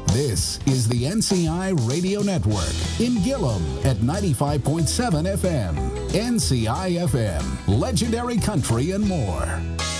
This is the NCI Radio Network in Gillum at 95.7 FM. NCI FM, legendary country and more.